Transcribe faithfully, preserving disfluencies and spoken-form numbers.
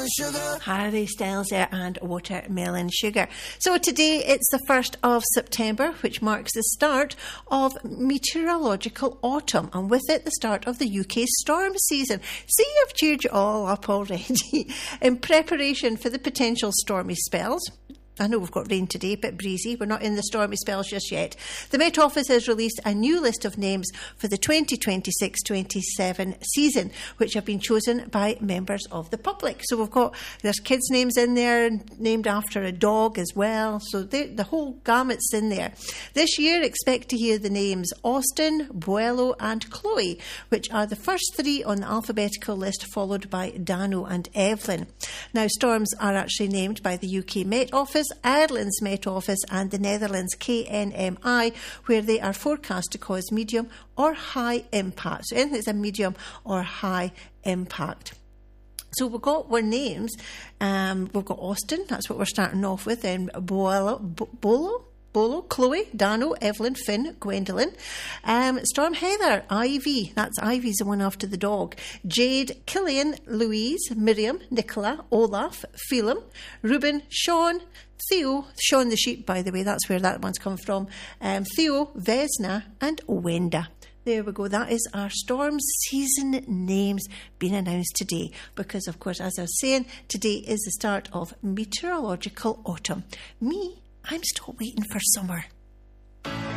watermelon sugar. Harry Styles there and Watermelon Sugar. So today it's the first of September, which marks the start of meteorological autumn, and with it the start of the U K storm season. See, I've cheered you all up already. In preparation for the potential stormy spells, I know we've got rain today, a bit breezy. We're not in the stormy spells just yet. The Met Office has released a new list of names for the twenty twenty-six twenty-seven season, which have been chosen by members of the public. So we've got, there's kids' names in there, named after a dog as well. So they, the whole gamut's in there. This year, expect to hear the names Austin, Buello and Chloe, which are the first three on the alphabetical list, followed by Dano and Evelyn. Now, storms are actually named by the U K Met Office, Ireland's Met Office and the Netherlands K N M I, where they are forecast to cause medium or high impact. So anything that's a medium or high impact. So we've got our names. Um, we've got Austin, that's what we're starting off with, then Bolo, Bolo, Bolo, Chloe, Dano, Evelyn, Finn, Gwendolyn. Um, Storm Heather, Ivy, that's Ivy's the one after the dog. Jade, Killian, Louise, Miriam, Nicola, Olaf, Phelim, Ruben, Sean, Theo, Sean the sheep, by the way, that's where that one's come from. Um, Theo, Vesna, and Wenda. There we go. That is our storm season names being announced today. Because, of course, as I was saying, today is the start of meteorological autumn. Me, I'm still waiting for summer.